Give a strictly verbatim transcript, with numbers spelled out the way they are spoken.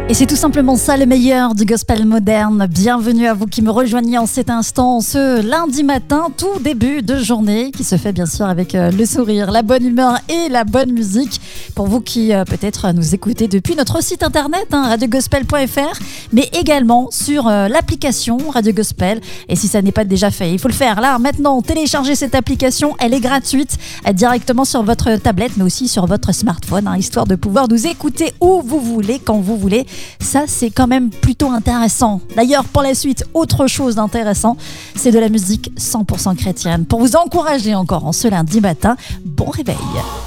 Et c'est tout simplement ça le meilleur du gospel moderne. Bienvenue à vous qui me rejoignez en cet instant, ce lundi matin, tout début de journée, qui se fait bien sûr avec euh, le sourire, la bonne humeur et la bonne musique. Pour vous qui euh, peut-être nous écoutez depuis notre site internet, hein, radio gospel point f r, mais également sur euh, l'application Radio Gospel. Et si ça n'est pas déjà fait, il faut le faire là, maintenant. Téléchargez cette application, elle est gratuite, euh, directement sur votre tablette, mais aussi sur votre smartphone, hein, histoire de pouvoir nous écouter où vous voulez, quand vous voulez. Ça, c'est quand même plutôt intéressant. D'ailleurs, pour la suite, autre chose d'intéressant, c'est de la musique cent pour cent chrétienne. Pour vous encourager encore en ce lundi matin, bon réveil.